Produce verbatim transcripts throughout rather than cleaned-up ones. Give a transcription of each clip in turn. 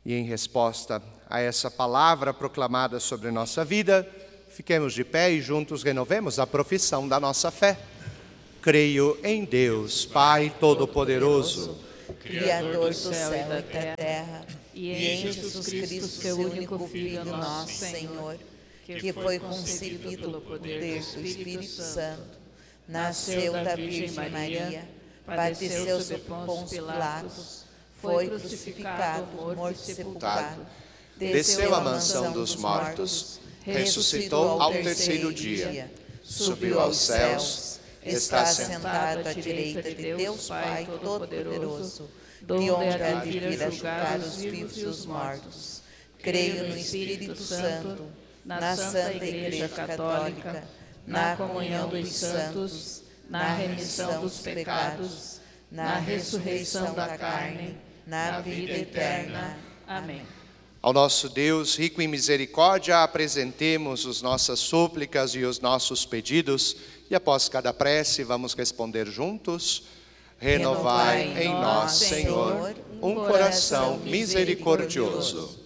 E em resposta a essa palavra proclamada sobre nossa vida, fiquemos de pé e juntos renovemos a profissão da nossa fé. Creio em Deus, Pai Todo-Poderoso, Criador do céu e da terra, e em Jesus Cristo, seu único Filho, nosso Senhor, que foi concebido pelo poder do Espírito Santo, nasceu da Virgem Maria, padeceu sob Pôncio Pilatos, foi crucificado, morto e sepultado, desceu à mansão dos mortos, ressuscitou ao terceiro dia, subiu aos céus, está sentado à direita de Deus Pai Todo-Poderoso, de onde há de vir a julgar os vivos e os mortos. Creio no Espírito Santo, na Santa Igreja Católica, na comunhão dos santos, na remissão dos pecados, na ressurreição da carne, na vida eterna. Amém. Ao nosso Deus, rico em misericórdia, apresentemos as nossas súplicas e os nossos pedidos, e após cada prece vamos responder juntos. Renovai em nós, Senhor, um coração misericordioso.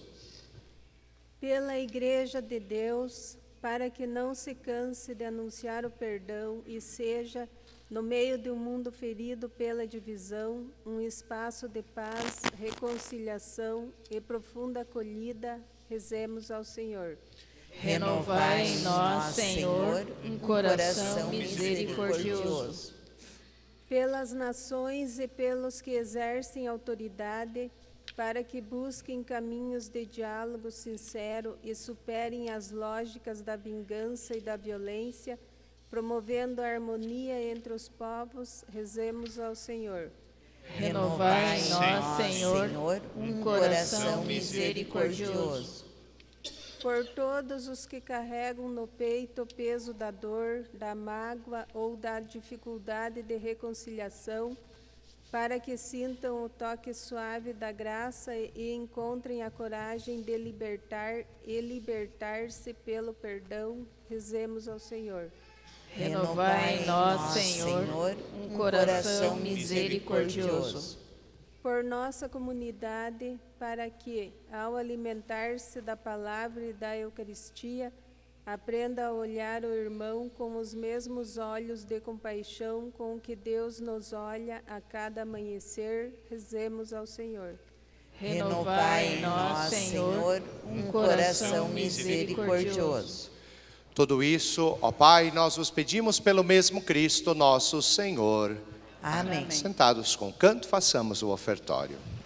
Pela Igreja de Deus, para que não se canse de anunciar o perdão e seja, no meio de um mundo ferido pela divisão, um espaço de paz, reconciliação e profunda acolhida, rezemos ao Senhor. Renovai em nós, Senhor, um coração misericordioso. Pelas nações e pelos que exercem autoridade, para que busquem caminhos de diálogo sincero e superem as lógicas da vingança e da violência, promovendo a harmonia entre os povos, rezemos ao Senhor. Renovai em nós, Senhor, um coração misericordioso. Por todos os que carregam no peito o peso da dor, da mágoa ou da dificuldade de reconciliação, para que sintam o toque suave da graça e encontrem a coragem de libertar e libertar-se pelo perdão, rezemos ao Senhor. Renovai em nós, Senhor, um coração misericordioso. Por nossa comunidade, para que, ao alimentar-se da palavra e da Eucaristia, aprenda a olhar o irmão com os mesmos olhos de compaixão com que Deus nos olha a cada amanhecer, rezemos ao Senhor. Renovai em nós, Senhor, um coração misericordioso. Tudo isso, ó Pai, nós vos pedimos pelo mesmo Cristo nosso Senhor. Amém. Sentados com canto, façamos o ofertório.